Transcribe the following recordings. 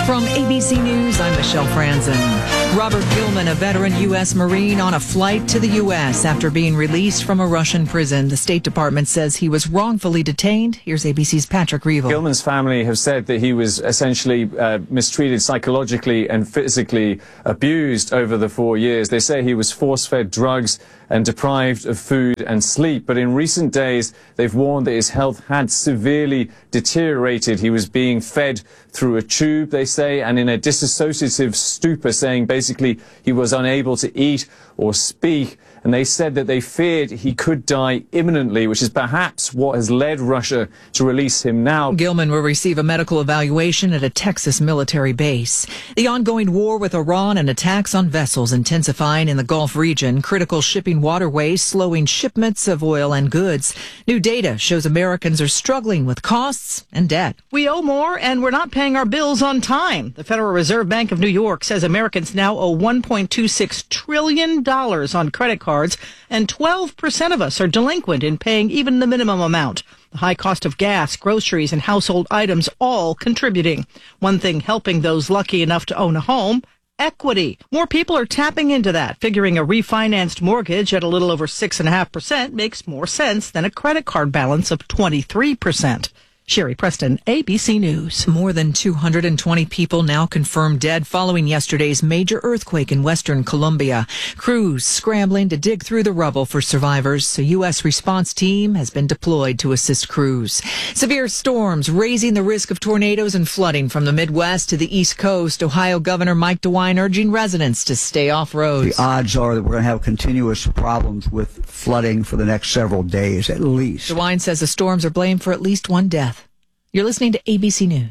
From ABC News, I'm Michelle Franzen. Robert Gilman, a veteran U.S. Marine, on a flight to the U.S. after being released from a Russian prison. The State Department says he was wrongfully detained. Here's ABC's Patrick Reevell. Gilman's family have said that he was essentially mistreated psychologically and physically abused over the 4 years. They say he was force-fed drugs and deprived of food and sleep. But in recent days, they've warned that his health had severely deteriorated. He was being fed through a tube, they say, and in a dissociative stupor, saying basically he was unable to eat or speak. And they said that they feared he could die imminently, which is perhaps what has led Russia to release him now. Gilman will receive a medical evaluation at a Texas military base. The ongoing war with Iran and attacks on vessels intensifying in the Gulf region, critical shipping waterways slowing shipments of oil and goods. New data shows Americans are struggling with costs and debt. We owe more and we're not paying our bills on time. The Federal Reserve Bank of New York says Americans now owe $1.26 trillion on credit cards, and 12% of us are delinquent in paying even the minimum amount. The high cost of gas, groceries, and household items all contributing. One thing helping those lucky enough to own a home: equity. More people are tapping into that, figuring a refinanced mortgage at a little over 6.5% makes more sense than a credit card balance of 23%. Sherry Preston, ABC News. More than 220 people now confirmed dead following yesterday's major earthquake in western Colombia. Crews scrambling to dig through the rubble for survivors. A U.S. response team has been deployed to assist crews. Severe storms raising the risk of tornadoes and flooding from the Midwest to the East Coast. Ohio Governor Mike DeWine urging residents to stay off roads. The odds are that we're going to have continuous problems with flooding for the next several days at least. DeWine says the storms are blamed for at least one death. You're listening to ABC News.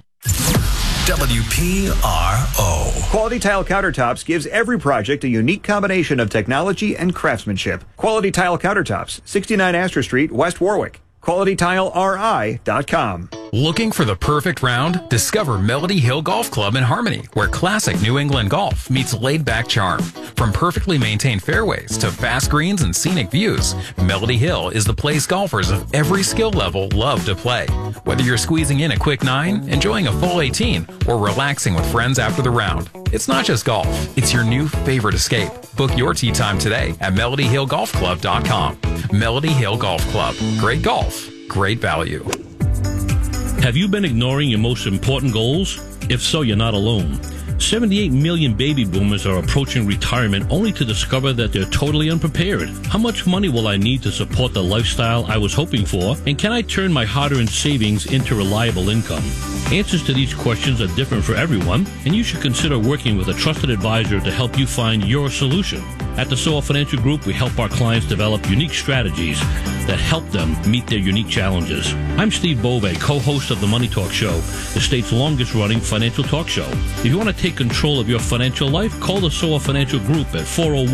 WPRO. Quality Tile Countertops gives every project a unique combination of technology and craftsmanship. Quality Tile Countertops, 69 Astor Street, West Warwick. QualityTileRI.com. Looking for the perfect round? Discover Melody Hill Golf Club in Harmony, where classic New England golf meets laid-back charm. From perfectly maintained fairways to fast greens and scenic views, Melody Hill is the place golfers of every skill level love to play. Whether you're squeezing in a quick 9, enjoying a full 18, or relaxing with friends after the round, it's not just golf, it's your new favorite escape. Book your tee time today at MelodyHillGolfClub.com. Melody Hill Golf Club. Great golf, great value. Have you been ignoring your most important goals? If so, you're not alone. 78 million baby boomers are approaching retirement only to discover that they're totally unprepared. How much money will I need to support the lifestyle I was hoping for? And can I turn my hard-earned savings into reliable income? Answers to these questions are different for everyone, and you should consider working with a trusted advisor to help you find your solution. At the SOA Financial Group, we help our clients develop unique strategies that help them meet their unique challenges. I'm Steve Bove, co-host of the Money Talk Show, the state's longest-running financial talk show. If you want to take control of your financial life, call the SOA Financial Group at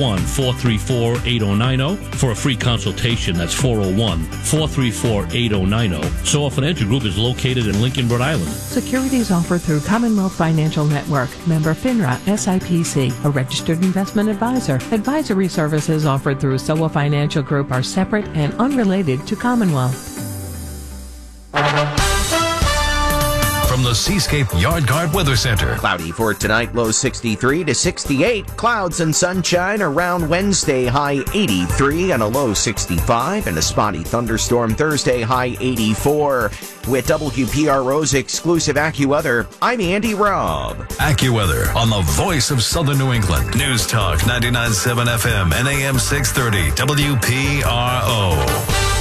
401-434-8090 for a free consultation. That's 401-434-8090. SOA Financial Group is located in Lincoln, Rhode Island. Securities offered through Commonwealth Financial Network, member FINRA SIPC, a registered investment advisor. Advisory services offered through SOA Financial Group are separate and unrelated to Commonwealth. From the Seascape Yard Guard Weather Center. Cloudy for tonight, low 63 to 68. Clouds and sunshine around Wednesday, high 83 and a low 65. And a spotty thunderstorm Thursday, high 84. With WPRO's exclusive AccuWeather, I'm Andy Robb. AccuWeather on the voice of Southern New England. News Talk 99.7 FM and AM 630 WPRO.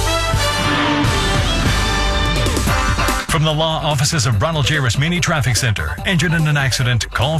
From the law offices of Ronald J. Rasmini Traffic Center. Injured in an accident? Call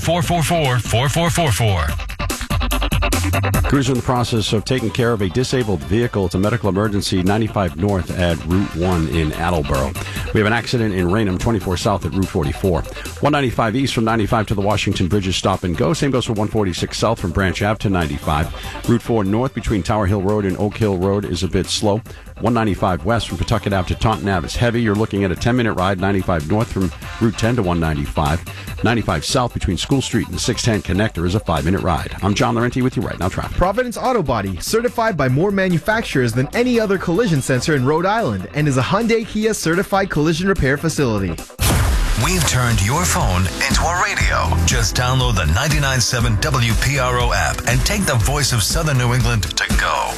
444-4444. Crews are in the process of taking care of a disabled vehicle. It's a medical emergency, 95 north at Route 1 in Attleboro. We have an accident in Raynham, 24 south at Route 44. 195 east from 95 to the Washington Bridges stop and go. Same goes for 146 south from Branch Ave to 95. Route 4 north between Tower Hill Road and Oak Hill Road is a bit slow. 195 west from Pawtucket Ave to Taunton Ave is heavy. You're looking at a 10-minute ride. 95 north from Route 10 to 195. 95 south between School Street and the 610 connector is a 5-minute ride. I'm John Laurenti with you right now. Traffic. Providence Auto Body, certified by more manufacturers than any other collision center in Rhode Island, and is a Hyundai Kia certified collision repair facility. We've turned your phone into a radio. Just download the 99.7 WPRO app and take the voice of Southern New England to go.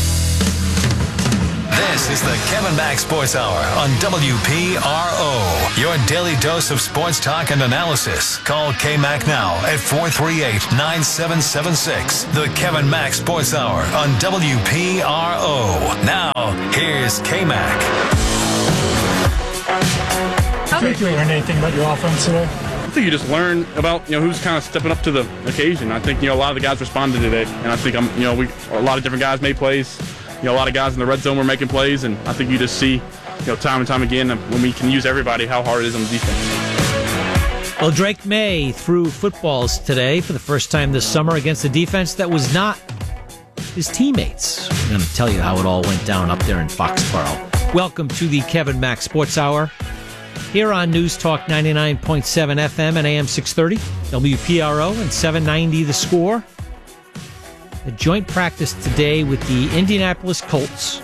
This is the Kevin Mack Sports Hour on WPRO. Your daily dose of sports talk and analysis. Call K-Mac now at 438-9776. The Kevin Mack Sports Hour on WPRO. Now, here's K-Mac. Do you think you learned anything about your offense today? I think you just learn about who's kind of stepping up to the occasion. I think a lot of the guys responded today, and I think a lot of different guys made plays. A lot of guys in the red zone were making plays, and I think you just see time and time again when we can use everybody how hard it is on the defense. Well, Drake May threw footballs today for the first time this summer against a defense that was not his teammates. I'm going to tell you how it all went down up there in Foxborough. Welcome to the Kevin Mack Sports Hour here on News Talk 99.7 FM and AM 630, WPRO, and 790 The Score. A joint practice today with the Indianapolis Colts.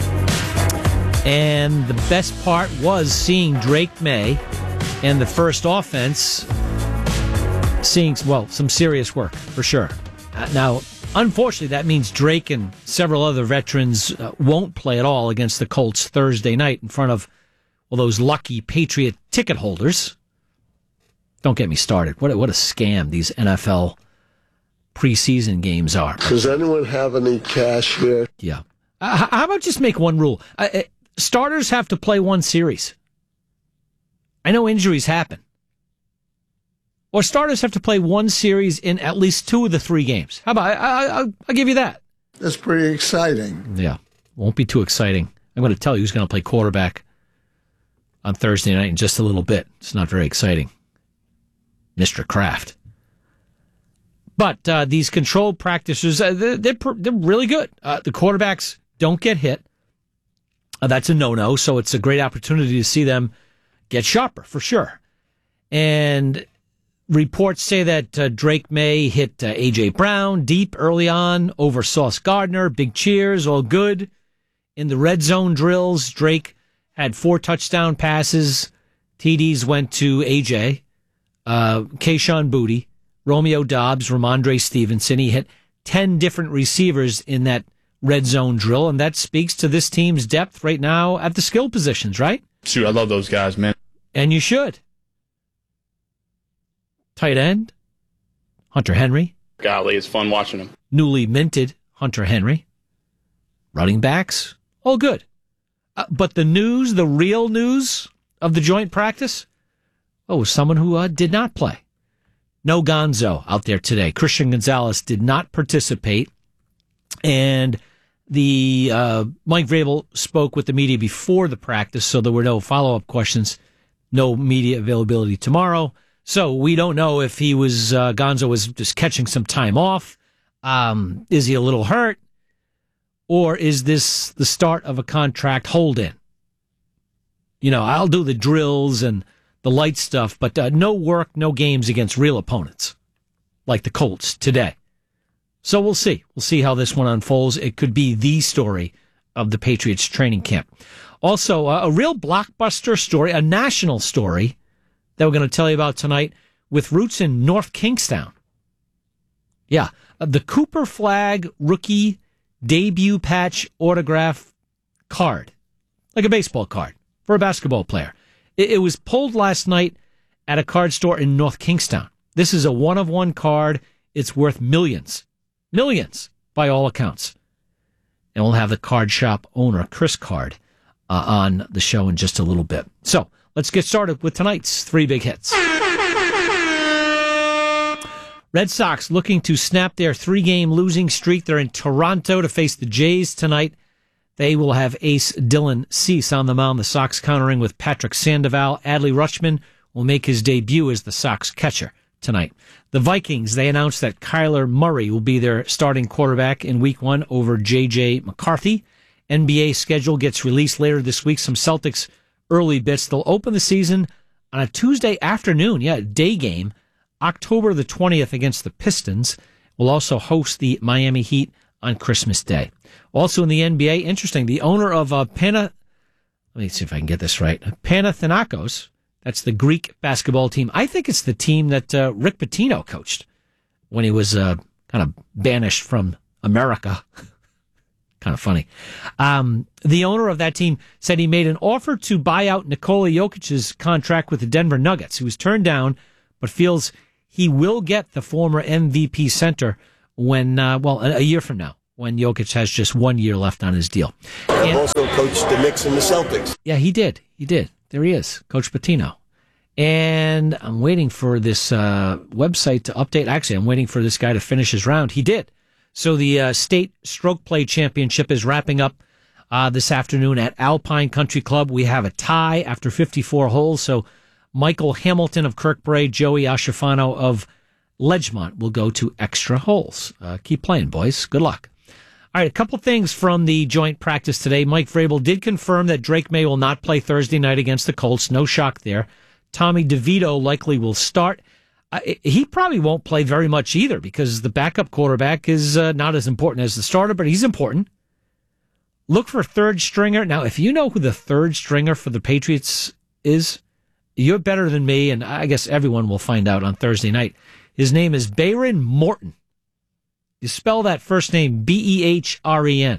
And the best part was seeing Drake May and the first offense seeing, some serious work, for sure. Now, unfortunately, that means Drake and several other veterans won't play at all against the Colts Thursday night in front of, those lucky Patriot ticket holders. Don't get me started. What a scam these NFL preseason games are. Does anyone have any cash here? Yeah. How about just make one rule? Starters have to play one series. I know injuries happen. Or starters have to play one series in at least 2 of the 3 games. How about I'll give you that. That's pretty exciting. Yeah. Won't be too exciting. I'm going to tell you who's going to play quarterback on Thursday night in just a little bit. It's not very exciting. Mr. Kraft. But these controlled practices, they're really good. The quarterbacks don't get hit. That's a no-no, so it's a great opportunity to see them get sharper, for sure. And reports say that Drake May hit A.J. Brown deep early on over Sauce Gardner. Big cheers, all good. In the red zone drills, Drake had 4 touchdown passes. TDs went to A.J., Kayshon Boutte, Romeo Doubs, Ramondre Stevenson. He hit 10 different receivers in that red zone drill, and that speaks to this team's depth right now at the skill positions, right? Shoot, I love those guys, man. And you should. Tight end, Hunter Henry. Golly, it's fun watching him. Newly minted Hunter Henry. Running backs, all good. But the news, the real news of the joint practice, was someone who did not play. No Gonzo out there today. Christian Gonzalez did not participate. And the Mike Vrabel spoke with the media before the practice, so there were no follow-up questions, no media availability tomorrow. So we don't know if he was, Gonzo was just catching some time off. Is he a little hurt? Or is this the start of a contract hold-in? I'll do the drills and the light stuff, but no work, no games against real opponents, like the Colts today. So we'll see. We'll see how this one unfolds. It could be the story of the Patriots training camp. Also, a real blockbuster story, a national story that we're going to tell you about tonight with roots in North Kingstown. Yeah, the Cooper Flag rookie debut patch autograph card, like a baseball card for a basketball player. It was pulled last night at a card store in North Kingstown. This is a one-of-one card. It's worth millions by all accounts. And we'll have the card shop owner, Chris Card, on the show in just a little bit. So let's get started with tonight's 3 big hits. Red Sox looking to snap their 3-game losing streak. They're in Toronto to face the Jays tonight. They will have ace Dylan Cease on the mound. The Sox countering with Patrick Sandoval. Adley Rutschman will make his debut as the Sox catcher tonight. The Vikings, they announced that Kyler Murray will be their starting quarterback in Week 1 over J.J. McCarthy. NBA schedule gets released later this week. Some Celtics early bits. They'll open the season on a Tuesday afternoon, day game, October the 20th against the Pistons. Will also host the Miami Heat on Christmas Day. Also in the NBA, interesting, the owner of let me see if I can get this right, Panathinaikos, That's the Greek basketball team. I think it's the team that Rick Pitino coached when he was kind of banished from America. Kind of funny. The owner of that team said he made an offer to buy out Nikola Jokic's contract with the Denver Nuggets. He was turned down, but feels he will get the former MVP center when, a year from now, when Jokic has just 1 year left on his deal. I've also coached the Knicks and the Celtics. Yeah, he did. There he is, Coach Pitino. And I'm waiting for this website to update. Actually, I'm waiting for this guy to finish his round. He did. So the State Stroke Play Championship is wrapping up this afternoon at Alpine Country Club. We have a tie after 54 holes. So Michael Hamilton of Kirkbride, Joey Ashafano of Ledgemont will go to extra holes. Keep playing, boys. Good luck. All right, a couple things from the joint practice today. Mike Vrabel did confirm that Drake May will not play Thursday night against the Colts. No shock there. Tommy DeVito likely will start. He probably won't play very much either because the backup quarterback is not as important as the starter, but he's important. Look for third stringer. Now, if you know who the third stringer for the Patriots is, you're better than me, and I guess everyone will find out on Thursday night. His name is Bayron Morton. You spell that first name Behren.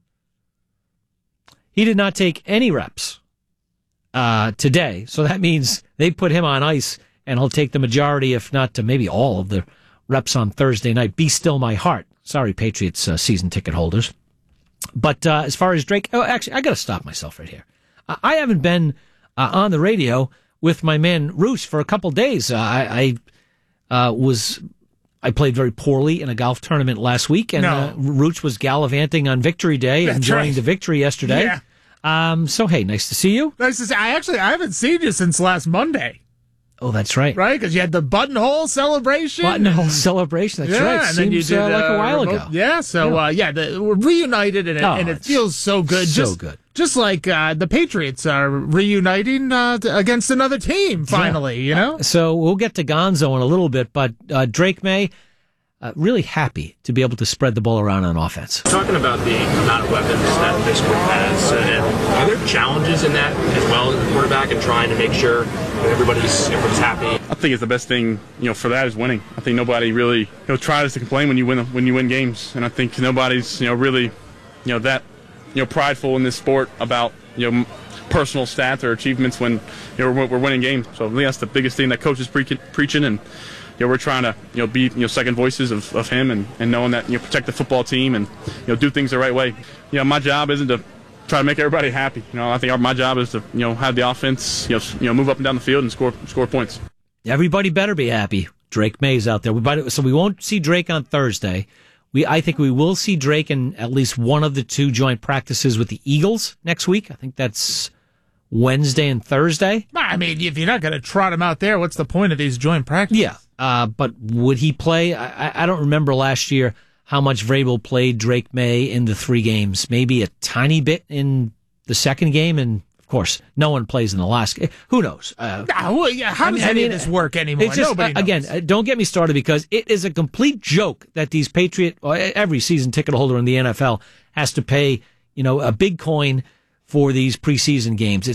He did not take any reps today, so that means they put him on ice, and he'll take the majority, if not to maybe all of the reps on Thursday night. Be still my heart. Sorry, Patriots season ticket holders. But as far as Drake, actually, I got to stop myself right here. I haven't been on the radio with my man Roos for a couple days. I played very poorly in a golf tournament last week, and Roos was gallivanting on Victory Day, enjoying the victory yesterday. Yeah. So, hey, nice to see you. Nice to see. I haven't seen you since last Monday. Oh, that's right. Right, because you had the buttonhole celebration. That's right. And then you did like a while ago. Yeah, so we're reunited, and it feels so good. Good. Just like the Patriots are reuniting against another team, finally, you know? So we'll get to Gonzo in a little bit, but Drake May, really happy to be able to spread the ball around on offense. Talking about the amount of weapons that this group has, are there challenges in that as well as the quarterback and trying to make sure that everybody's happy? I think it's the best thing, for that is winning. I think nobody really, tries to complain when you win games, and I think nobody's, really, that, prideful in this sport about, personal stats or achievements when we're winning games. So I think that's the biggest thing that coach is preaching, and we're trying to be second voices of him and knowing that protect the football team and do things the right way. My job isn't to try to make everybody happy. I think my job is to have the offense move up and down the field and score points. Everybody better be happy. Drake May's out there. So we won't see Drake on Thursday. I think we will see Drake in at least one of the two joint practices with the Eagles next week. I think that's Wednesday and Thursday. I mean, if you're not going to trot him out there, what's the point of these joint practices? Yeah, but would he play? I don't remember last year how much Vrabel played Drake May in the 3 games. Maybe a tiny bit in the second game, and of course, no one plays in the last game. Who knows? How does any of this work anymore? Nobody knows. Again, don't get me started because it is a complete joke that these every season ticket holder in the NFL has to pay, a big coin for these preseason games.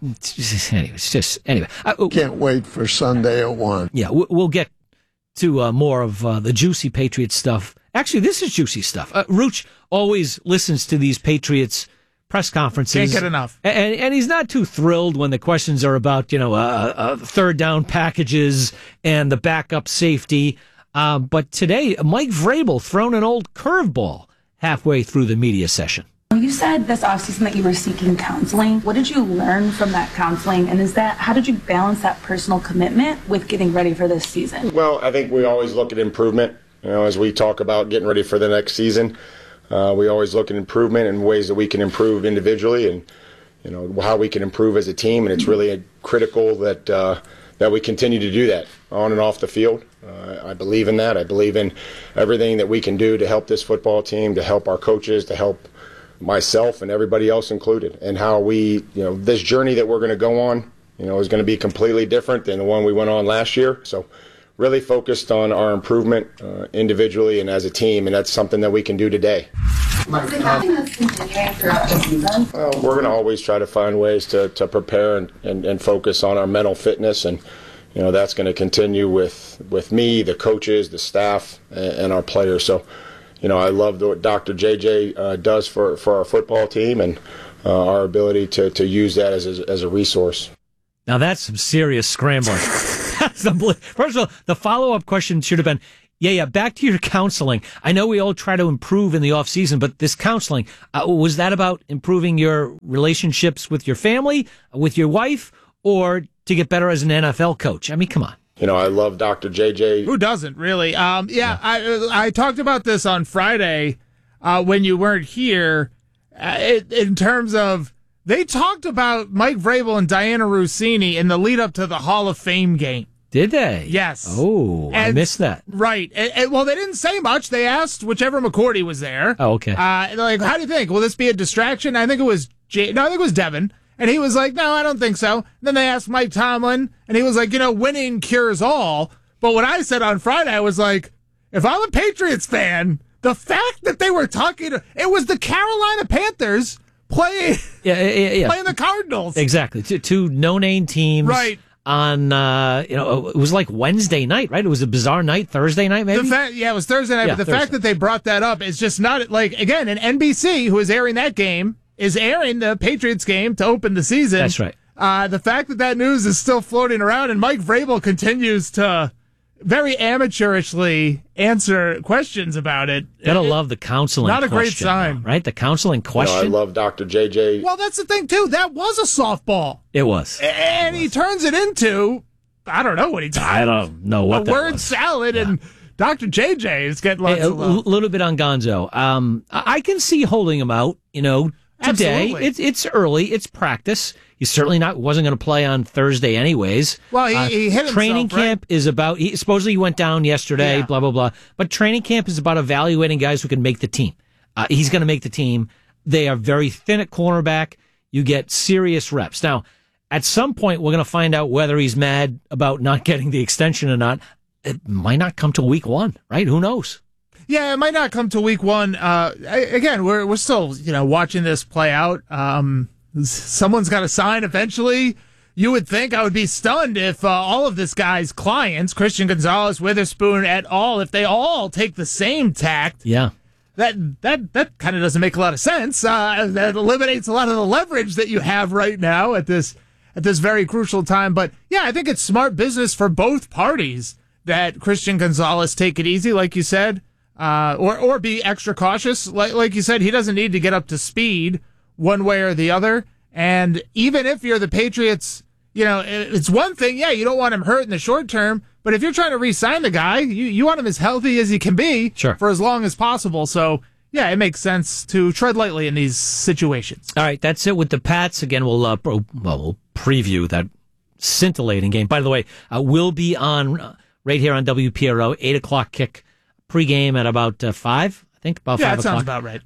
Anyway. Can't wait for Sunday at 1. Yeah, we'll get to more of the juicy Patriots stuff. Actually, this is juicy stuff. Rooch always listens to these Patriots press conferences. Can't get enough. And he's not too thrilled when the questions are about, third down packages and the backup safety. But today, Mike Vrabel thrown an old curveball halfway through the media session. You said this offseason that you were seeking counseling. What did you learn from that counseling? And how did you balance that personal commitment with getting ready for this season? Well, I think we always look at improvement. As we talk about getting ready for the next season, we always look at improvement and ways that we can improve individually and, how we can improve as a team. And it's really critical that we continue to do that on and off the field. I believe in that. I believe in everything that we can do to help this football team, to help our coaches, to help myself and everybody else included, and how we, this journey that we're going to go on, is going to be completely different than the one we went on last year. So really focused on our improvement individually and as a team, and that's something that we can do today. Is it something that's continuing throughout the season? Well, we're going to always try to find ways to prepare and focus on our mental fitness, and that's going to continue with me, the coaches, the staff, and our players. So, I love what Dr. JJ does for our football team, and our ability to use that as a resource. Now that's some serious scrambling. First of all, the follow-up question should have been, back to your counseling. I know we all try to improve in the off season, but this counseling, was that about improving your relationships with your family, with your wife, or to get better as an NFL coach? I mean, come on. I love Dr. JJ. Who doesn't, really? I talked about this on Friday when you weren't here in terms of they talked about Mike Vrabel and Diana Rossini in the lead up to the Hall of Fame game. Did they? Yes. Oh, I missed that. Right. Well, they didn't say much. They asked whichever McCourty was there. Oh, okay. Like, how do you think? Will this be a distraction? I think it was I think it was Devin. And he was like, no, I don't think so. Then they asked Mike Tomlin, and he was like, winning cures all. But what I said on Friday, I was like, if I'm a Patriots fan, the fact that they were talking, it was the Carolina Panthers playing the Cardinals. Exactly. Two no-name teams. Right. On, it was like Wednesday night, right? It was a bizarre night, Thursday night, maybe? It was Thursday night, but the fact that they brought that up is just not, like, again, an NBC, who is airing that game, is airing the Patriots game to open the season. That's right. The fact that news is still floating around, and Mike Vrabel continues to very amateurishly answer questions about it. Gotta love the counseling. Not a question, great sign, right? The counseling question. I love Dr. JJ. Well, that's the thing too. That was a softball. It was, and he turns it into I don't know what he. I don't know what a word salad and. Dr. JJ is getting lots of love. A little bit on Gonzo. I can see holding him out, today. Absolutely. It's early. It's practice. He's certainly wasn't going to play on Thursday anyways. Well, he hit himself, training camp is about, supposedly he went down yesterday, blah, blah, blah. But training camp is about evaluating guys who can make the team. He's going to make the team. They are very thin at cornerback. You get serious reps. Now, at some point, we're going to find out whether he's mad about not getting the extension or not. It might not come till week 1, right? Who knows? Yeah, it might not come till week 1. Again, we're still, watching this play out. Someone's got to sign eventually. You would think I would be stunned if all of this guy's clients, Christian Gonzalez, Witherspoon, et al., if they all take the same tact. Yeah. That kind of doesn't make a lot of sense. That eliminates a lot of the leverage that you have right now at this very crucial time. But yeah, I think it's smart business for both parties that Christian Gonzalez take it easy, like you said, or be extra cautious. Like you said, he doesn't need to get up to speed one way or the other. And even if you're the Patriots, it's one thing, you don't want him hurt in the short term, but if you're trying to re-sign the guy, you want him as healthy as he can be for as long as possible. So, yeah, it makes sense to tread lightly in these situations. All right, that's it with the Pats. Again, we'll preview that scintillating game. By the way, we'll be on right here on WPRO, 8 o'clock kick pregame at about 5, I think, about 5 o'clock. Yeah, that sounds about right.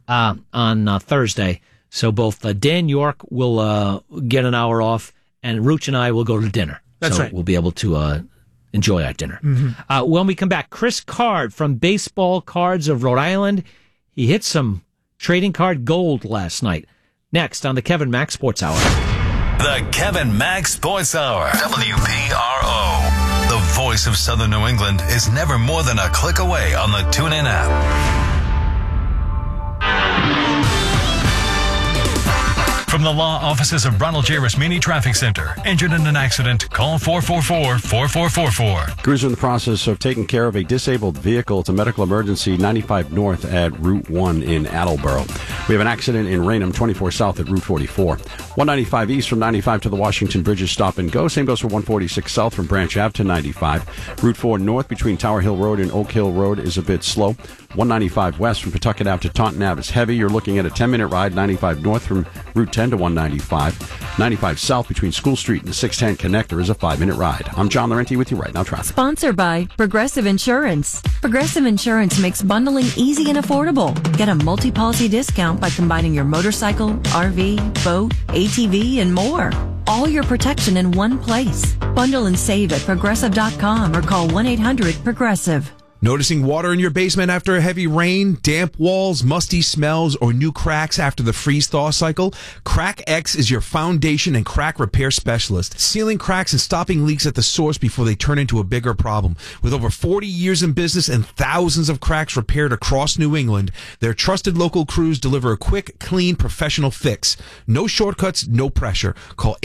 On Thursday. So both Dan York will get an hour off, and Rooch and I will go to dinner. That's so right. We'll be able to enjoy our dinner. Mm-hmm. When we come back, Chris Card from Baseball Cards of Rhode Island. He hit some trading card gold last night. Next on the Kevin Mack Sports Hour. The Kevin Mack Sports Hour. WPRO. The voice of Southern New England is never more than a click away on the TuneIn app. From the law offices of Ronald J. Rasmini Traffic Center. Injured in an accident? Call 444-4444. Crews are in the process of taking care of a disabled vehicle. It's a medical emergency, 95 North at Route 1 in Attleboro. We have an accident in Raynham, 24 South at Route 44. 195 East from 95 to the Washington Bridges stop and go. Same goes for 146 South from Branch Ave to 95. Route 4 North between Tower Hill Road and Oak Hill Road is a bit slow. 195 West from Pawtucket Ave to Taunton Ave is heavy. You're looking at a 10-minute ride. 95 North from Route 10 to 195. 95 South between School Street and the 610 connector is a 5-minute ride. I'm John Laurenti with you right now. Traffic. Sponsored by Progressive Insurance. Progressive Insurance makes bundling easy and affordable. Get a multi-policy discount by combining your motorcycle, RV, boat, ATV, and more. All your protection in one place. Bundle and save at Progressive.com or call 1-800-PROGRESSIVE. Noticing water in your basement after a heavy rain, damp walls, musty smells, or new cracks after the freeze-thaw cycle? Crack X is your foundation and crack repair specialist, sealing cracks and stopping leaks at the source before they turn into a bigger problem. With over 40 years in business and thousands of cracks repaired across New England, their trusted local crews deliver a quick, clean, professional fix. No shortcuts, no pressure. Call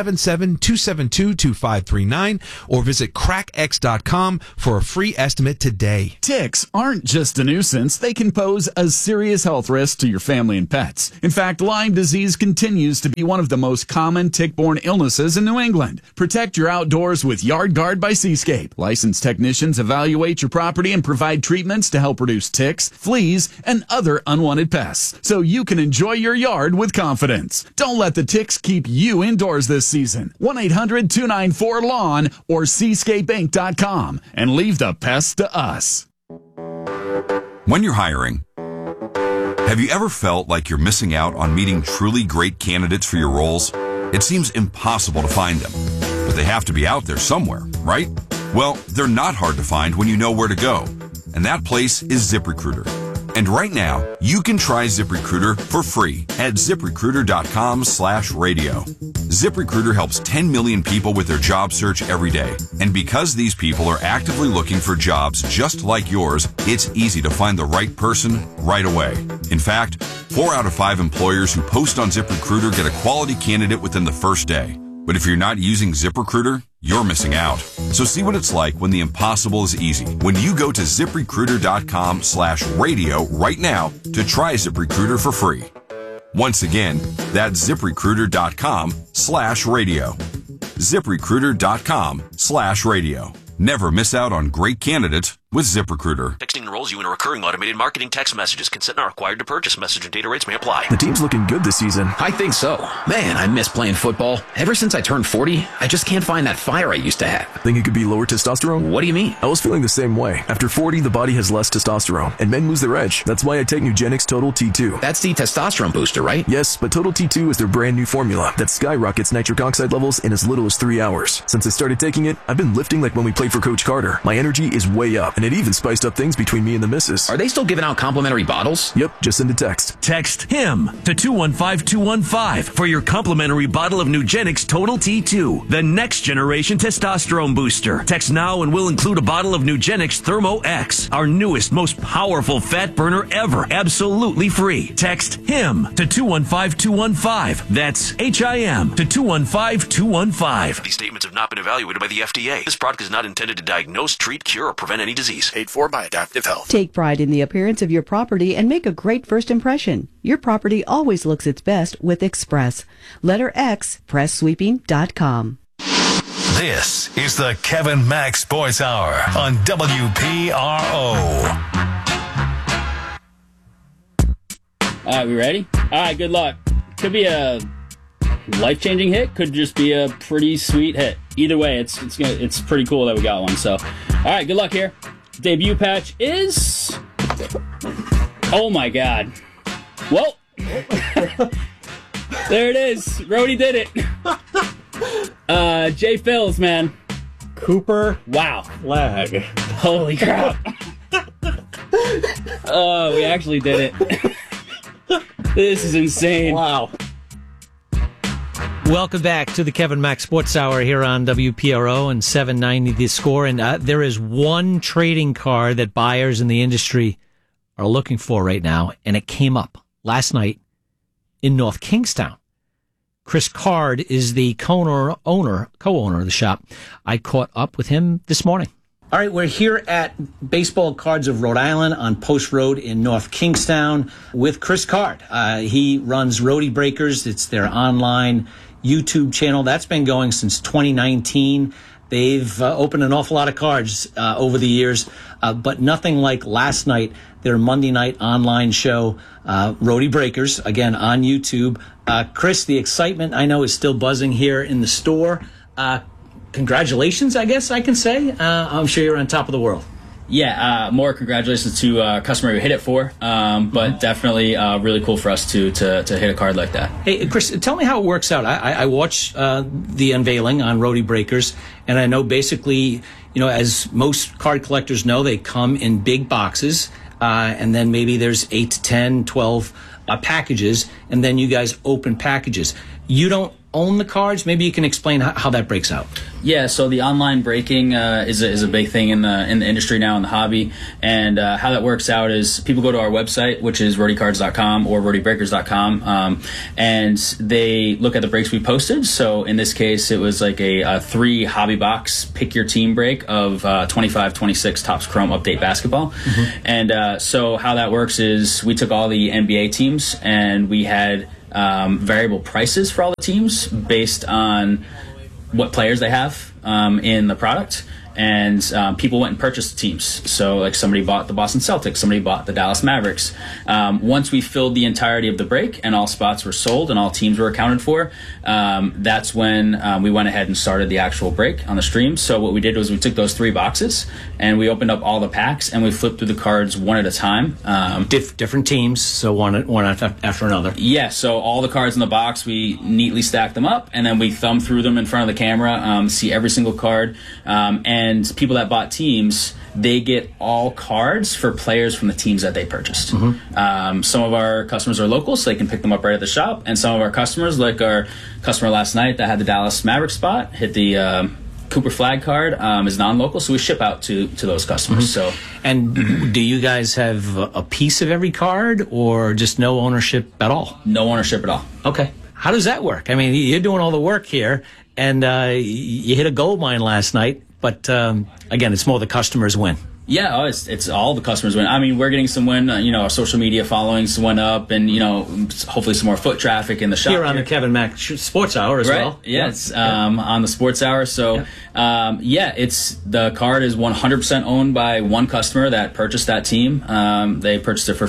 877-272-2539 or visit crackx.com for a free estimate today. Ticks aren't just a nuisance. They can pose a serious health risk to your family and pets. In fact, Lyme disease continues to be one of the most common tick-borne illnesses in New England. Protect your outdoors with Yard Guard by Seascape. Licensed technicians evaluate your property and provide treatments to help reduce ticks, fleas, and other unwanted pests, so you can enjoy your yard with confidence. Don't let the ticks keep you indoors this season. 1-800-294-LAWN or seascapeinc.com and leave the pests to us. When you're hiring, have you ever felt like you're missing out on meeting truly great candidates for your roles? It seems impossible to find them, but they have to be out there somewhere, right? Well, they're not hard to find when you know where to go, and that place is ZipRecruiter. And right now, you can try ZipRecruiter for free at ZipRecruiter.com/radio. ZipRecruiter helps 10 million people with their job search every day. And because these people are actively looking for jobs just like yours, it's easy to find the right person right away. In fact, 4 out of 5 employers who post on ZipRecruiter get a quality candidate within the first day. But if you're not using ZipRecruiter, you're missing out. So see what it's like when the impossible is easy. When you go to ZipRecruiter.com/radio right now to try ZipRecruiter for free. Once again, that's ZipRecruiter.com/radio. ZipRecruiter.com/radio. Never miss out on great candidates with ZipRecruiter. Texting enrolls you in a recurring automated marketing text messages. Consent not required to purchase. Message and data rates may apply. The team's looking good this season. I think so. Man, I miss playing football. Ever since I turned 40, I just can't find that fire I used to have. Think it could be lower testosterone? What do you mean? I was feeling the same way. After 40, the body has less testosterone, and men lose their edge. That's why I take Nugenix Total T2. That's the testosterone booster, right? Yes, but Total T2 is their brand new formula that skyrockets nitric oxide levels in as little as 3 hours. Since I started taking it, I've been lifting like when we played for Coach Carter. My energy is way up, and it even spiced up things between me and the missus. Are they still giving out complimentary bottles? Yep, just send a text. Text HIM to 215-215 for your complimentary bottle of Nugenix Total T2, the next generation testosterone booster. Text now and we'll include a bottle of Nugenix Thermo X, our newest, most powerful fat burner ever, absolutely free. Text HIM to 215-215. That's HIM to 215-215. These statements have not been evaluated by the FDA. This product is not intended to diagnose, treat, cure, or prevent any disease. Paid for by Adaptive Health. Take pride in the appearance of your property and make a great first impression. Your property always looks its best with Express. Letter X, PressSweeping.com. This is the Kevin Mack Sports Hour on WPRO. All right, we ready? All right, good luck. Could be a life-changing hit, could just be a pretty sweet hit. Either way, it's pretty cool that we got one. So, all right, good luck here. Debut patch is... Oh, my God. Well, there it is. Rody did it. Jay Phils, man. Cooper. Wow. Flag. Holy crap. Oh, we actually did it. This is insane. Wow. Welcome back to the Kevin Mack Sports Hour here on WPRO and 790 The Score. And there is one trading card that buyers in the industry are looking for right now, and it came up last night in North Kingstown. Chris Card is the co-owner of the shop. I caught up with him this morning. All right, we're here at Baseball Cards of Rhode Island on Post Road in North Kingstown with Chris Card. He runs Roadie Breakers. It's their online YouTube channel. That's been going since 2019. They've opened an awful lot of cards over the years, but nothing like last night, their Monday night online show, Roadie Breakers, again on YouTube. Chris, the excitement I know is still buzzing here in the store. Congratulations, I guess I can say. I'm sure you're on top of the world. Yeah, more congratulations to a customer who hit it for, but definitely really cool for us to hit a card like that. Hey, Chris, tell me how it works out. I watch the unveiling on Roadie Breakers, and I know basically as most card collectors know, they come in big boxes, and then maybe there's 8 to 10, 12 packages, and then you guys open packages. You don't own the cards. Maybe you can explain how that breaks out. Yeah, so the online breaking is a big thing in the industry now, in the hobby, and how that works out is people go to our website, which is roadiecards.com or roadiebreakers.com, and they look at the breaks we posted. So in this case, it was like a 3 hobby box pick your team break of 25-26 Topps Chrome Update Basketball. And so how that works is we took all the NBA teams and we had variable prices for all the teams based on what players they have in the product. And people went and purchased the teams. So like somebody bought the Boston Celtics, somebody bought the Dallas Mavericks. Once we filled the entirety of the break and all spots were sold and all teams were accounted for, that's when we went ahead and started the actual break on the stream. So what we did was we took those 3 boxes and we opened up all the packs and we flipped through the cards one at a time. Different teams, so one after another. Yeah, so all the cards in the box, we neatly stacked them up and then we thumb through them in front of the camera, see every single card, and people that bought teams, they get all cards for players from the teams that they purchased. Some of our customers are local, so they can pick them up right at the shop. And some of our customers, like our customer last night that had the Dallas Mavericks spot, hit the Cooper Flag card, is non-local, so we ship out to those customers. So, and do you guys have a piece of every card, or just no ownership at all? No ownership at all. Okay. How does that work? I mean, you're doing all the work here, and you hit a gold mine last night. But again, it's more the customers win. Yeah, it's all the customers win. I mean, we're getting some win. Our social media followings went up, and hopefully some more foot traffic in the shop. Here on the Kevin Mack Sports Hour as well. Yeah, it's on the Sports Hour. So it's the card is 100% owned by one customer that purchased that team. They purchased it for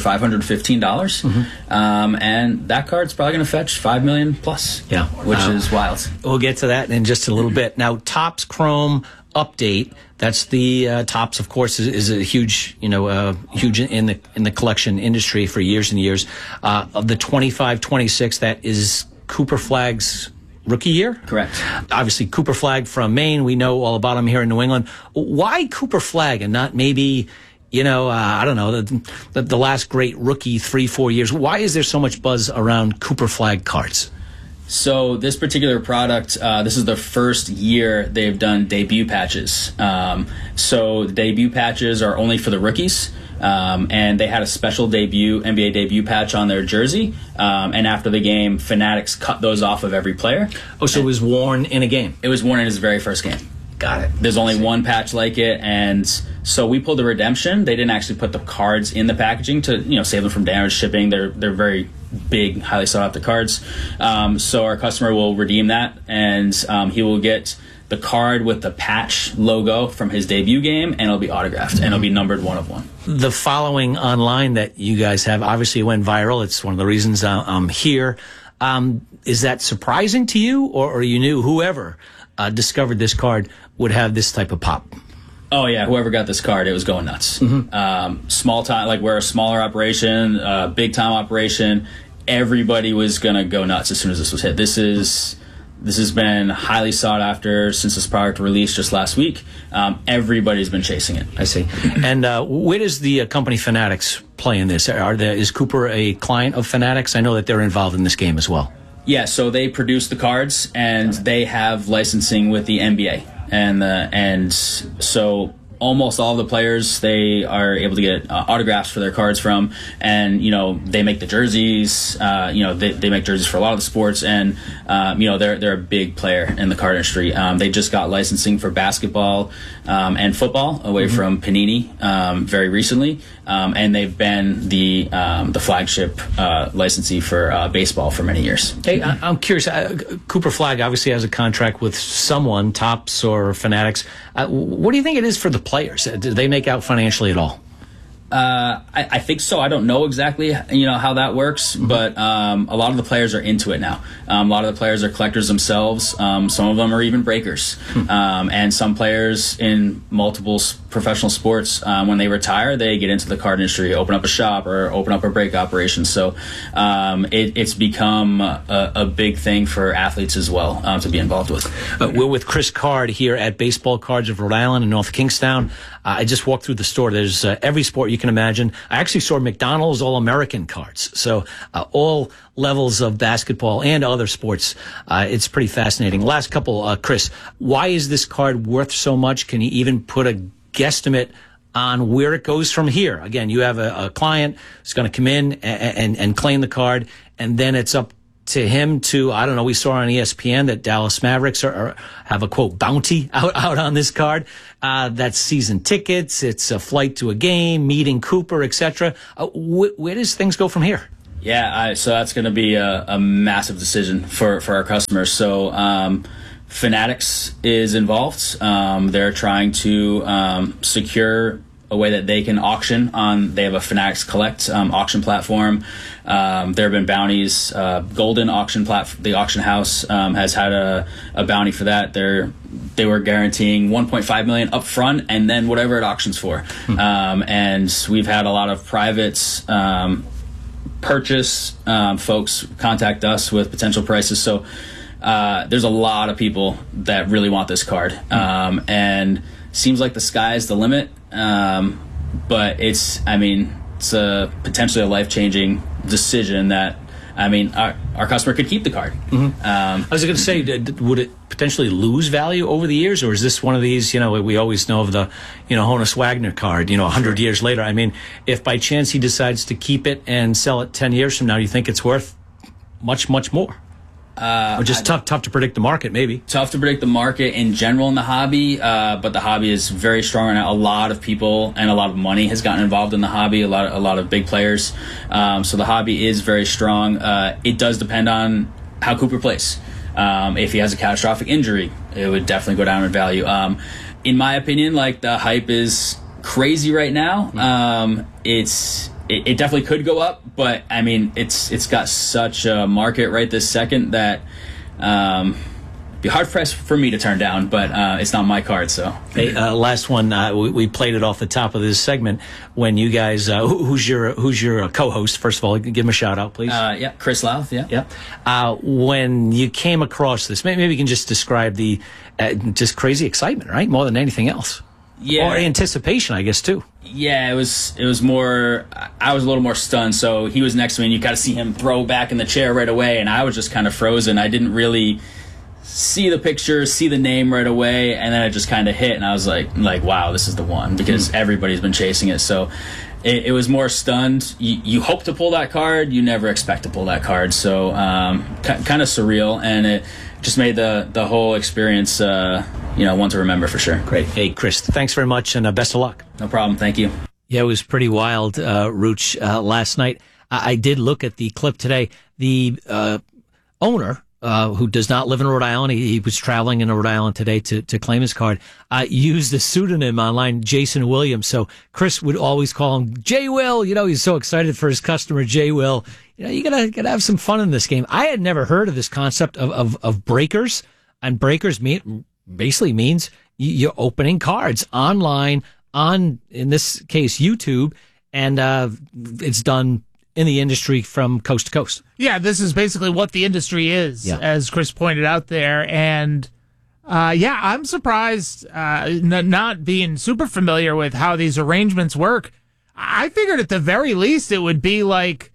$515, and that card's probably going to fetch $5 million plus. Yeah, which is wild. We'll get to that in just a little bit. Now, Topps Chrome Update. That's the Topps, of course, is a huge, huge in the collection industry for years and years. Of the 25-26, that is Cooper Flag's rookie year. Correct. Obviously, Cooper Flag from Maine. We know all about him here in New England. Why Cooper Flag and not maybe, I don't know, the last great rookie 3-4 years? Why is there so much buzz around Cooper Flag cards? So this particular product, this is the first year they've done debut patches. So the debut patches are only for the rookies, and they had a special NBA debut patch on their jersey. And after the game, Fanatics cut those off of every player. Oh, so it was worn in a game? It was worn in his very first game. Got it. There's only one patch like it, and so we pulled the redemption. They didn't actually put the cards in the packaging to save them from damage shipping. They're very big, highly sought after cards. So our customer will redeem that, and he will get the card with the patch logo from his debut game, and it'll be autographed, and it'll be numbered 1 of 1. The following online that you guys have obviously went viral. It's one of the reasons I'm here. Is that surprising to you, or you knew whoever discovered this card would have this type of pop? Oh yeah, whoever got this card, it was going nuts. Small time, like we're a smaller operation, big time operation. Everybody was gonna go nuts as soon as this was hit. This has been highly sought after since this product released just last week. Everybody's been chasing it. I see. And where does the company Fanatics play in this? Is Cooper a client of Fanatics? I know that they're involved in this game as well. Yeah, so they produce the cards, and they have licensing with the NBA, and so almost all the players they are able to get autographs for their cards from, and they make the jerseys. They make jerseys for a lot of the sports, and they're a big player in the card industry. They just got licensing for basketball and football away from Panini very recently, and they've been the flagship licensee for baseball for many years. Hey, I'm curious. Cooper Flag obviously has a contract with someone, Topps or Fanatics. What do you think it is for the players? Do they make out financially at all? I think so. I don't know exactly, how that works, but a lot of the players are into it now. A lot of the players are collectors themselves. Some of them are even breakers. And some players in multiple professional sports, when they retire, they get into the card industry, open up a shop or open up a break operation. So it's become a big thing for athletes as well to be involved with. We're with Chris Card here at Baseball Cards of Rhode Island in North Kingstown. I just walked through the store. There's every sport you can imagine. I actually saw McDonald's All-American cards. So all levels of basketball and other sports. It's pretty fascinating. Last couple, Chris, why is this card worth so much? Can you even put a guesstimate on where it goes from here? Again, you have a client who's going to come in and claim the card, and then it's up to him to, I don't know, we saw on ESPN that Dallas Mavericks have a, quote, bounty out on this card. That's season tickets, it's a flight to a game, meeting Cooper, etc. Where does things go from here? Yeah, so that's going to be a massive decision for our customers. So Fanatics is involved. They're trying to secure a way that they can auction on. They have a Fanatics Collect auction platform. There have been bounties. Golden auction platform, the auction house has had a bounty for that. They were guaranteeing $1.5 million up front, and then whatever it auctions for. And we've had a lot of privates purchase folks contact us with potential prices. So there's a lot of people that really want this card, and seems like the sky is the limit. But it's potentially a life-changing decision that, our customer could keep the card. I was going to say, would it potentially lose value over the years, or is this one of these, we always know of the, Honus Wagner card, 100 years later? If by chance he decides to keep it and sell it 10 years from now, you think it's worth much, much more? Or just tough to predict the market, maybe. Tough to predict the market in general in the hobby, but the hobby is very strong right now. A lot of people and a lot of money has gotten involved in the hobby, a lot of big players. So the hobby is very strong. It does depend on how Cooper plays. If he has a catastrophic injury, it would definitely go down in value. In my opinion, the hype is crazy right now. It definitely could go up, but it's got such a market right this second that it'd be hard pressed for me to turn down. But it's not my card, so. Hey, last one. We played it off the top of this segment when you guys. Who's your co-host? First of all, give him a shout out, please. Chris Louth. Yeah. When you came across this, maybe you can just describe the just crazy excitement, right? More than anything else. Yeah. Or anticipation, I guess, too. Yeah, it was more, I was a little more stunned. So he was next to me, and you got to see him throw back in the chair right away, and I was just kind of frozen. I didn't really see the picture, see the name right away, and then it just kind of hit, and I was like, wow, this is the one, because everybody's been chasing it. So it was more stunned. You hope to pull that card, you never expect to pull that card. So kind of surreal, and it just made the whole experience one to remember for sure. Great. Hey, Chris, thanks very much, and best of luck. No problem. Thank you. Yeah, it was pretty wild, Rooch, last night. I did look at the clip today. The owner, who does not live in Rhode Island, he was traveling in Rhode Island today to claim his card, used the pseudonym online, Jason Williams. So Chris would always call him J. Will. He's so excited for his customer, J. Will. You gotta have some fun in this game. I had never heard of this concept of breakers, and breakers basically means you're opening cards online on, in this case, YouTube, and it's done in the industry from coast to coast. Yeah, this is basically what the industry is, as Chris pointed out there. And I'm surprised, not being super familiar with how these arrangements work. I figured at the very least it would be like,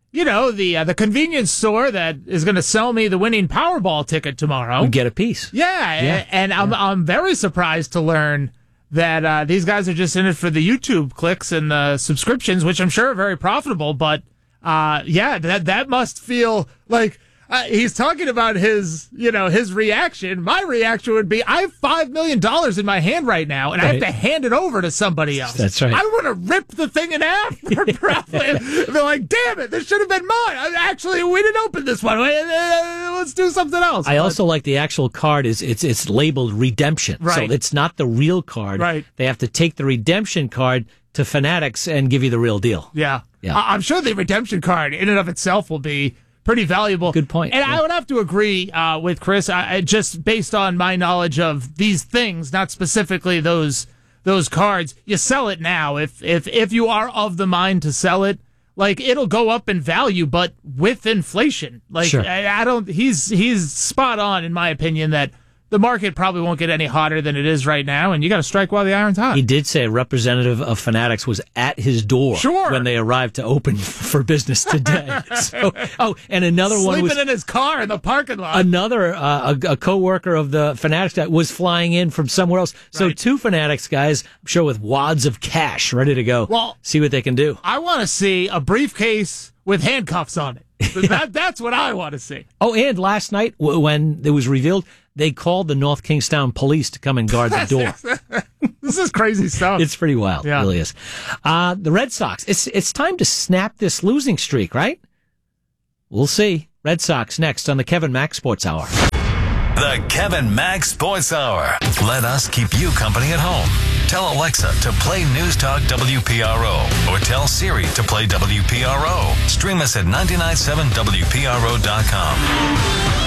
the convenience store that is going to sell me the winning Powerball ticket tomorrow. You get a piece. Yeah. And I'm very surprised to learn that these guys are just in it for the YouTube clicks and the subscriptions, which I'm sure are very profitable. But that must feel like he's talking about his reaction. My reaction would be, I have $5 million in my hand right now, and I have to hand it over to somebody else. That's right. I want to rip the thing in half. They're like, damn it, this should have been mine. Actually, we didn't open this one. Let's do something else. I also like the actual card it's labeled redemption. Right. So it's not the real card. Right. They have to take the redemption card to Fanatics and give you the real deal. Yeah. Yeah. I'm sure the redemption card in and of itself will be pretty valuable. Good point. And I would have to agree with Chris, just based on my knowledge of these things, not specifically those cards. You sell it now. If you are of the mind to sell it, like, it'll go up in value, but with inflation. Like, sure. He's spot on, in my opinion, that the market probably won't get any hotter than it is right now, and you got to strike while the iron's hot. He did say a representative of Fanatics was at his door when they arrived to open for business today. And another one was sleeping in his car in the parking lot. Another a co-worker of the Fanatics guy was flying in from somewhere else. So two Fanatics guys, I'm sure, with wads of cash ready to go. Well, see what they can do. I want to see a briefcase with handcuffs on it. That's what I want to see. Oh, and last night when it was revealed, they called the North Kingstown police to come and guard the door. This is crazy stuff. It's pretty wild. Yeah. It really is. The Red Sox, it's time to snap this losing streak, right? We'll see. Red Sox next on the Kevin Mack Sports Hour. The Kevin Mack Sports Hour. Let us keep you company at home. Tell Alexa to play News Talk WPRO or tell Siri to play WPRO. Stream us at 997WPRO.com.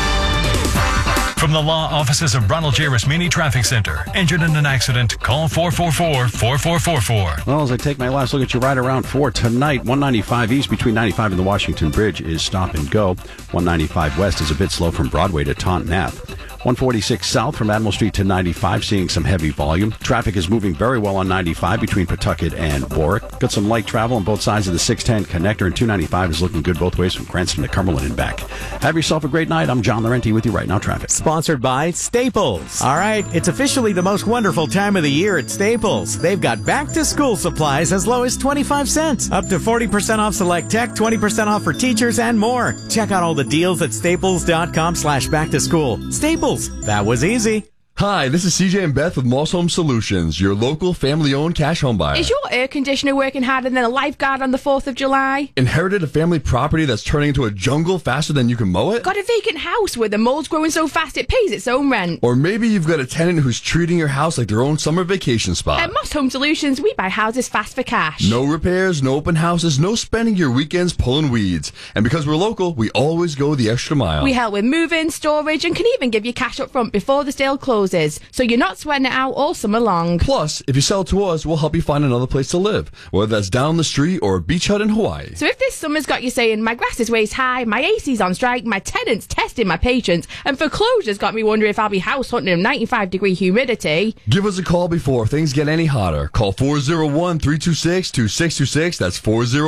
From the law offices of Ronald J. Rasmini Traffic Center. Injured in an accident? Call 444-4444. Well, as I take my last look at your ride around for tonight, 195 East between 95 and the Washington Bridge is stop and go. 195 West is a bit slow from Broadway to Taunton Ave. 146 South from Admiral Street to 95, seeing some heavy volume. Traffic is moving very well on 95 between Pawtucket and Warwick. Got some light travel on both sides of the 610 connector, and 295 is looking good both ways from Cranston to Cumberland and back. Have yourself a great night. I'm John Laurenti with you right now, traffic. Sponsored by Staples. All right, it's officially the most wonderful time of the year at Staples. They've got back-to-school supplies as low as 25 cents, up to 40% off select tech, 20% off for teachers, and more. Check out all the deals at staples.com/back-to-school. Staples. That was easy. Hi, this is CJ and Beth with Moss Home Solutions, your local family-owned cash home buyer. Is your air conditioner working harder than a lifeguard on the 4th of July? Inherited a family property that's turning into a jungle faster than you can mow it? Got a vacant house where the mold's growing so fast it pays its own rent? Or maybe you've got a tenant who's treating your house like their own summer vacation spot. At Moss Home Solutions, we buy houses fast for cash. No repairs, no open houses, no spending your weekends pulling weeds. And because we're local, we always go the extra mile. We help with move-in, storage, and can even give you cash up front before the sale closes. So you're not sweating it out all summer long. Plus, if you sell to us, we'll help you find another place to live, whether that's down the street or a beach hut in Hawaii. So if this summer's got you saying, my grass is waist high, my AC's on strike, my tenant's testing my patience, and foreclosure's got me wondering if I'll be house hunting in 95-degree humidity. Give us a call before things get any hotter. Call 401-326-2626. That's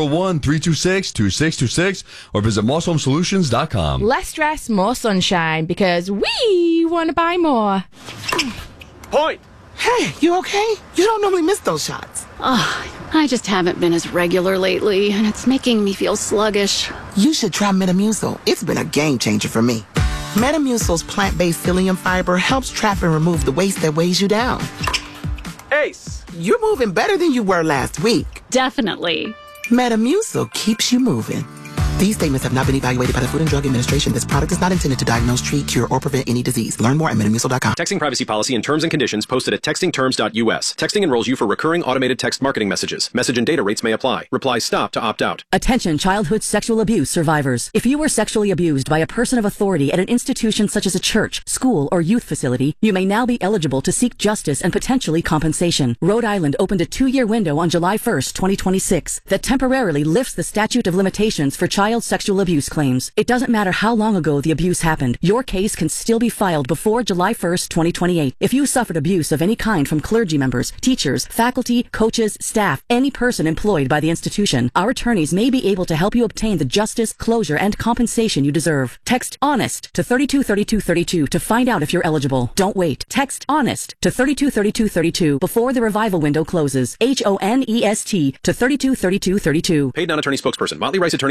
401-326-2626. Or visit MossHomeSolutions.com. Less stress, more sunshine, because we want to buy more. Point! Hey, you okay? You don't normally miss those shots. I just haven't been as regular lately, and it's making me feel sluggish. You should try Metamucil. It's been a game changer for me. Metamucil's plant-based psyllium fiber helps trap and remove the waste that weighs you down. Ace, you're moving better than you were last week. Definitely. Metamucil keeps you moving. These statements have not been evaluated by the Food and Drug Administration. This product is not intended to diagnose, treat, cure, or prevent any disease. Learn more at Metamucil.com. Texting privacy policy and terms and conditions posted at textingterms.us. Texting enrolls you for recurring automated text marketing messages. Message and data rates may apply. Replies stop to opt out. Attention childhood sexual abuse survivors. If you were sexually abused by a person of authority at an institution such as a church, school, or youth facility, you may now be eligible to seek justice and potentially compensation. Rhode Island opened a 2-year window on July 1st, 2026 that temporarily lifts the statute of limitations for child sexual abuse claims. It doesn't matter how long ago the abuse happened. Your case can still be filed before July 1st, 2028. If you suffered abuse of any kind from clergy members, teachers, faculty, coaches, staff, any person employed by the institution, our attorneys may be able to help you obtain the justice, closure, and compensation you deserve. Text HONEST to 323232 to find out if you're eligible. Don't wait. Text HONEST to 323232 before the revival window closes. HONEST to 323232. Paid non-attorney spokesperson. Motley Rice attorney Jonathan D.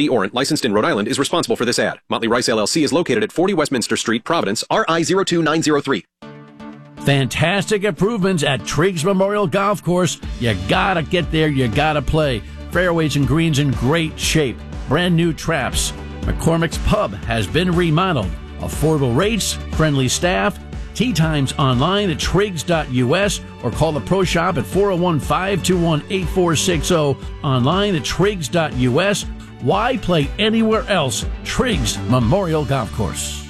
Orant, licensed in Rhode Island, is responsible for this ad. Motley Rice LLC is located at 40 Westminster Street, Providence, RI 02903. Fantastic improvements at Triggs Memorial Golf Course. You gotta get there, you gotta play. Fairways and greens in great shape. Brand new traps. McCormick's Pub has been remodeled. Affordable rates, friendly staff. Tee times online at Triggs.us or call the Pro Shop at 401-521-8460. Online at Triggs.us. Why play anywhere else? Triggs Memorial Golf Course.